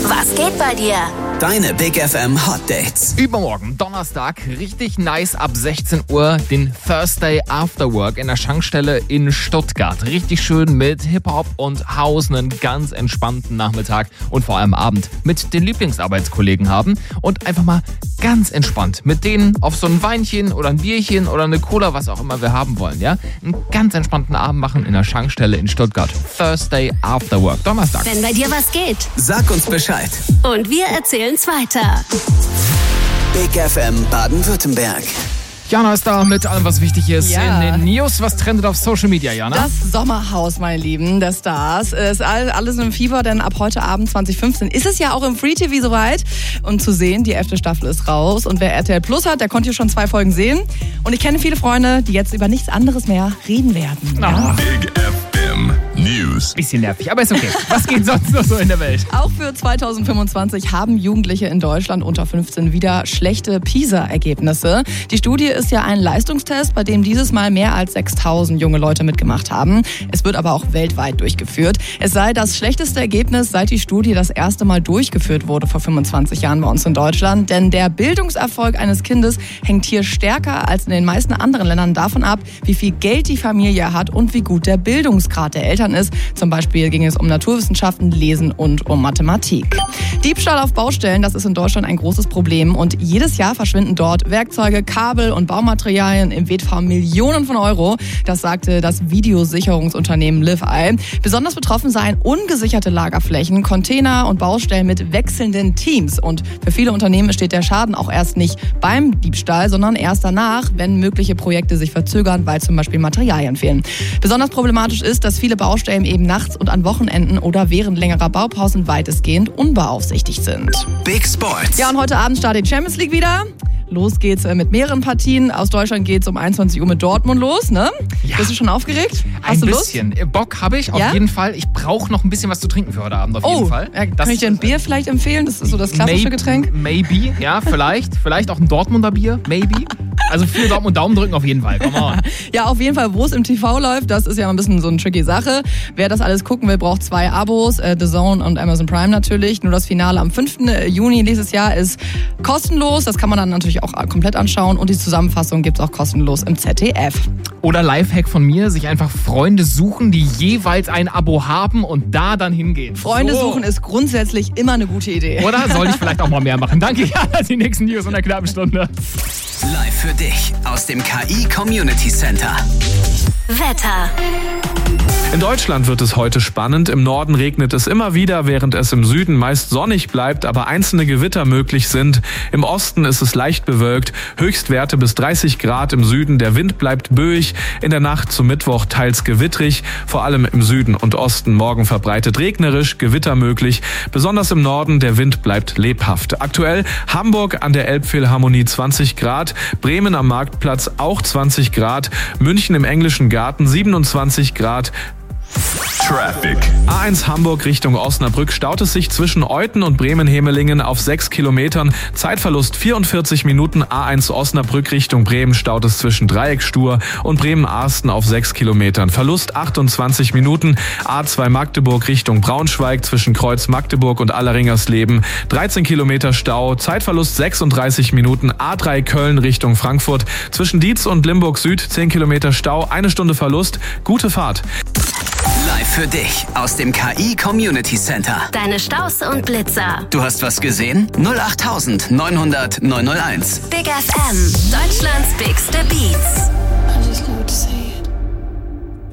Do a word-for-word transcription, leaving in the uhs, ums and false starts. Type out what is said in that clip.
Was geht bei dir? Deine Big F M Hot Dates. Übermorgen, Donnerstag, richtig nice ab sechzehn Uhr, den Thursday After Work in der Schankstelle in Stuttgart. Richtig schön mit Hip-Hop und House, einen ganz entspannten Nachmittag und vor allem Abend mit den Lieblingsarbeitskollegen haben und einfach mal ganz entspannt mit denen auf so ein Weinchen oder ein Bierchen oder eine Cola, was auch immer wir haben wollen, ja? Einen ganz entspannten Abend machen in der Schankstelle in Stuttgart. Thursday After Work, Donnerstag. Wenn bei dir was geht. Sag uns Bescheid. Und wir erzählen's weiter. Big F M Baden-Württemberg. Jana ist da mit allem, was wichtig ist Ja. in den News. Was trendet auf Social Media, Jana? Das Sommerhaus, meine Lieben, der Stars. Ist all, alles im Fieber, denn ab heute Abend zwanzig fünfzehn ist es ja auch im Free T V soweit. Und zu sehen, die elfte Staffel ist raus. Und wer R T L Plus hat, der konnte hier schon zwei Folgen sehen. Und ich kenne viele Freunde, die jetzt über nichts anderes mehr reden werden. Ja? Big F M News. Bisschen nervig, aber ist okay. Was geht sonst noch so in der Welt? Auch für zwanzig fünfundzwanzig haben Jugendliche in Deutschland unter fünfzehn wieder schlechte PISA-Ergebnisse. Die Studie ist ja ein Leistungstest, bei dem dieses Mal mehr als sechstausend junge Leute mitgemacht haben. Es wird aber auch weltweit durchgeführt. Es sei das schlechteste Ergebnis, seit die Studie das erste Mal durchgeführt wurde vor fünfundzwanzig Jahren bei uns in Deutschland. Denn der Bildungserfolg eines Kindes hängt hier stärker als in den meisten anderen Ländern davon ab, wie viel Geld die Familie hat und wie gut der Bildungsgrad der Eltern ist. Zum Beispiel ging es um Naturwissenschaften, Lesen und um Mathematik. Diebstahl auf Baustellen, das ist in Deutschland ein großes Problem. Und jedes Jahr verschwinden dort Werkzeuge, Kabel und Baumaterialien im Wert von Millionen von Euro. Das sagte das Videosicherungsunternehmen Liveye. Besonders betroffen seien ungesicherte Lagerflächen, Container und Baustellen mit wechselnden Teams. Und für viele Unternehmen steht der Schaden auch erst nicht beim Diebstahl, sondern erst danach, wenn mögliche Projekte sich verzögern, weil zum Beispiel Materialien fehlen. Besonders problematisch ist, dass viele Baustellen eben nachts und an Wochenenden oder während längerer Baupausen weitestgehend unbeaufsichtigt sind. Big Sports. Ja, und heute Abend startet die Champions League wieder. Los geht's mit mehreren Partien. Aus Deutschland geht's um einundzwanzig Uhr mit Dortmund los, ne? Ja. Bist du schon aufgeregt? Hast Ein du Lust? bisschen. Bock habe ich, auf Ja? jeden Fall. Ich brauche noch ein bisschen was zu trinken für heute Abend, auf Oh, jeden Fall. ja, kann ich dir ein Bier vielleicht empfehlen? Das ist so das klassische Maybe- Getränk. Maybe, ja, vielleicht. Vielleicht auch ein Dortmunder Bier, maybe. Also viel Daumen und Daumen drücken auf jeden Fall. Come on. Ja, auf jeden Fall, wo es im T V läuft, das ist ja ein bisschen so eine tricky Sache. Wer das alles gucken will, braucht zwei Abos, äh, The Zone und Amazon Prime natürlich. Nur das Finale am fünften Juni nächstes Jahr ist kostenlos. Das kann man dann natürlich auch komplett anschauen. Und die Zusammenfassung gibt's auch kostenlos im Z D F. Oder Lifehack von mir, sich einfach Freunde suchen, die jeweils ein Abo haben und da dann hingehen. Freunde so. suchen ist grundsätzlich immer eine gute Idee. Oder sollte ich vielleicht auch mal mehr machen? Danke, Jana. Die nächsten News in einer knappen Stunde. Live für dich aus dem K I Community Center. Wetter. In Deutschland wird es heute spannend. Im Norden regnet es immer wieder, während es im Süden meist sonnig bleibt, aber einzelne Gewitter möglich sind. Im Osten ist es leicht bewölkt, Höchstwerte bis dreißig Grad im Süden. Der Wind bleibt böig, in der Nacht zum Mittwoch teils gewittrig, vor allem im Süden und Osten morgen verbreitet regnerisch, Gewitter möglich. Besonders im Norden, der Wind bleibt lebhaft. Aktuell Hamburg an der Elbphilharmonie zwanzig Grad, Bremen am Marktplatz auch zwanzig Grad, München im Englischen Garten siebenundzwanzig Grad. Traffic. A eins Hamburg Richtung Osnabrück staut es sich zwischen Euten und Bremen-Hemelingen auf sechs Kilometern. Zeitverlust vierundvierzig Minuten. A eins Osnabrück Richtung Bremen staut es zwischen Dreieckstur und Bremen-Arsten auf sechs Kilometern. Verlust achtundzwanzig Minuten. A zwei Magdeburg Richtung Braunschweig zwischen Kreuz Magdeburg und Alleringersleben. dreizehn Kilometer Stau. Zeitverlust sechsunddreißig Minuten. A drei Köln Richtung Frankfurt zwischen Dietz und Limburg Süd zehn Kilometer Stau. Eine Stunde Verlust. Gute Fahrt. Live für dich aus dem K I Community Center. Deine Staus und Blitzer. Du hast was gesehen? null acht neunhundert neunhundert neunhunderteins. Big F M. Deutschlands bigste Beats.